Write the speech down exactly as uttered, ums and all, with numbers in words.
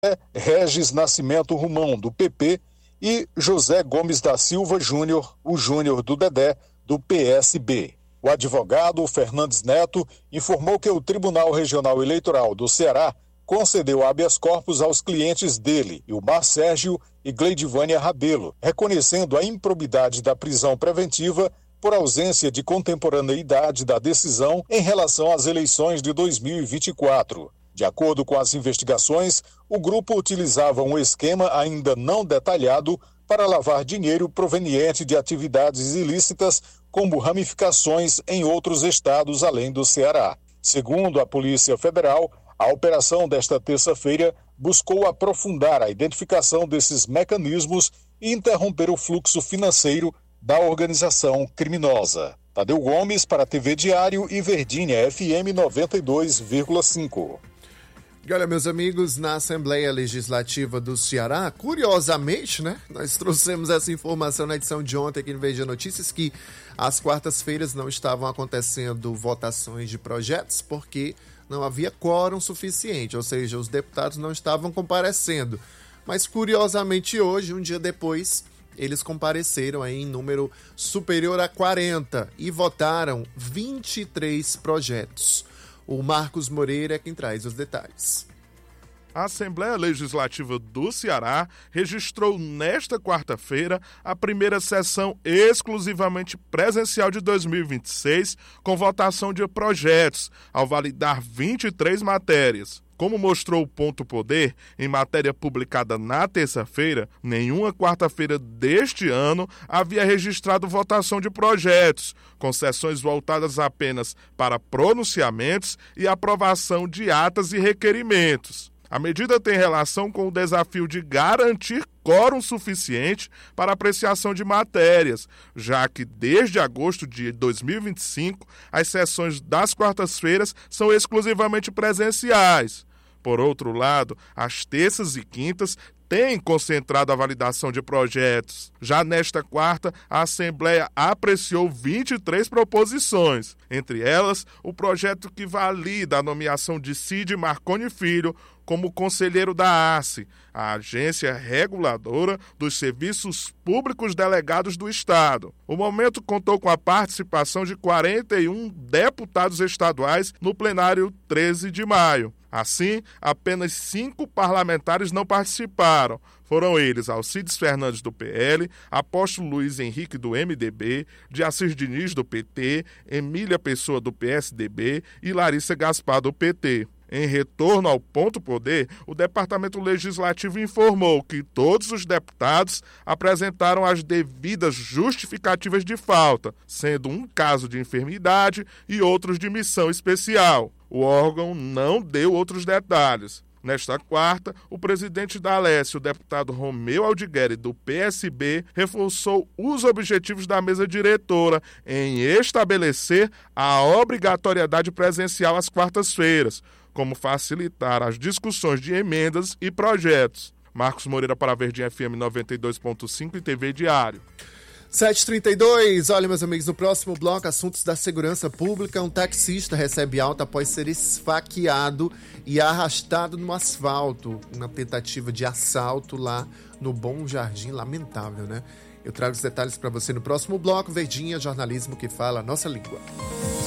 Regis Nascimento Rumão, do P P, e José Gomes da Silva Júnior, o Júnior do Dedé, do P S B. O advogado Fernandes Neto informou que o Tribunal Regional Eleitoral do Ceará concedeu habeas corpus aos clientes dele, Ilmar Sérgio e Gleidivânia Rabelo, reconhecendo a improbidade da prisão preventiva por ausência de contemporaneidade da decisão em relação às eleições de dois mil e vinte e quatro. De acordo com as investigações, o grupo utilizava um esquema ainda não detalhado para lavar dinheiro proveniente de atividades ilícitas, como ramificações em outros estados além do Ceará. Segundo a Polícia Federal, a operação desta terça-feira buscou aprofundar a identificação desses mecanismos e interromper o fluxo financeiro da organização criminosa. Tadeu Gomes para a T V Diário e Verdinha F M noventa e dois vírgula cinco. E olha, meus amigos, na Assembleia Legislativa do Ceará, curiosamente, né, nós trouxemos essa informação na edição de ontem aqui no Veja Notícias, que às quartas-feiras não estavam acontecendo votações de projetos porque não havia quórum suficiente, ou seja, os deputados não estavam comparecendo. Mas, curiosamente, hoje, um dia depois, eles compareceram aí em número superior a quarenta e votaram vinte e três projetos. O Marcos Moreira é quem traz os detalhes. A Assembleia Legislativa do Ceará registrou nesta quarta-feira a primeira sessão exclusivamente presencial de dois mil e vinte e seis, com votação de projetos, ao validar vinte e três matérias. Como mostrou o Ponto Poder, em matéria publicada na terça-feira, nenhuma quarta-feira deste ano havia registrado votação de projetos, com sessões voltadas apenas para pronunciamentos e aprovação de atas e requerimentos. A medida tem relação com o desafio de garantir quórum suficiente para apreciação de matérias, já que desde agosto de dois mil e vinte e cinco, as sessões das quartas-feiras são exclusivamente presenciais. Por outro lado, as terças e quintas têm concentrado a validação de projetos. Já nesta quarta, a Assembleia apreciou vinte e três proposições, entre elas o projeto que valida a nomeação de Cid Marconi Filho como conselheiro da A C E, a Agência Reguladora dos Serviços Públicos Delegados do Estado. O momento contou com a participação de quarenta e um deputados estaduais no plenário treze de maio. Assim, apenas cinco parlamentares não participaram. Foram eles Alcides Fernandes, do P L, Apóstolo Luiz Henrique, do M D B, Diacir Diniz, do P T, Emília Pessoa, do P S D B e Larissa Gaspar, do P T. Em retorno ao Ponto Poder, o Departamento Legislativo informou que todos os deputados apresentaram as devidas justificativas de falta, sendo um caso de enfermidade e outros de missão especial. O órgão não deu outros detalhes. Nesta quarta, o presidente da Alesse, o deputado Romeu Aldigueri, do P S B, reforçou os objetivos da mesa diretora em estabelecer a obrigatoriedade presencial às quartas-feiras, como facilitar as discussões de emendas e projetos. Marcos Moreira para a Verdinha F M noventa e dois ponto cinco e T V Diário. sete e trinta e dois, olha, meus amigos, no próximo bloco, assuntos da segurança pública. Um taxista recebe alta após ser esfaqueado e arrastado no asfalto, uma tentativa de assalto lá no Bom Jardim. Lamentável, né? Eu trago os detalhes para você no próximo bloco. Verdinha, jornalismo que fala a nossa língua.